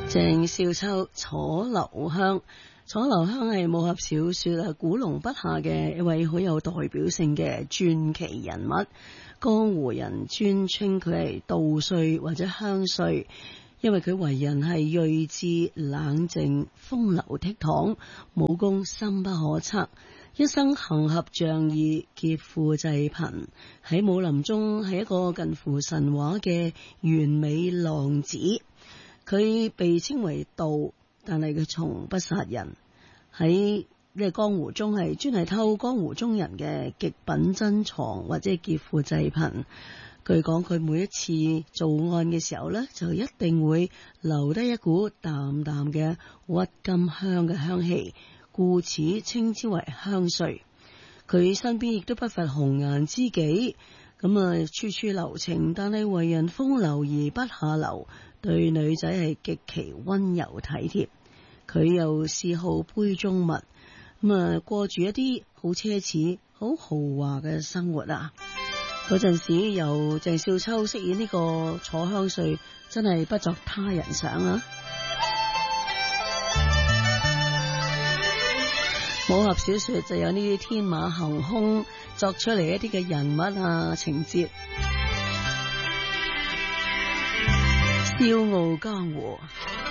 鄭少秋楚留香，楚留香係武俠小說古龍筆下嘅一位好有代表性嘅傳奇人物，江湖人專稱佢係杜歲或者香歲，因為佢為人係睿智冷靜、風流倜儻，武功深不可測，一生行俠仗義、劫富濟貧，喺武林中係一個近乎神話嘅完美浪子。佢被稱為盜，但係佢從不殺人。喺呢個江湖中係專係偷江湖中人嘅極品珍藏或者劫富濟貧。據講佢每一次做案嘅時候呢，就一定會留低一股淡淡嘅鬱金香嘅香氣，故此稱之為香歲。佢身邊亦都不乏紅顏知己，處處留情，但係為人風流而不下流，對女仔係極其溫柔體貼。佢又嗜好杯中物，過住一啲好奢侈、好豪華嘅生活啊！嗰陣時由鄭少秋飾演呢個楚香歲，真係不作他人想啊！武俠小說就有呢啲天馬行空作出嚟一啲嘅人物啊情節，笑傲江湖。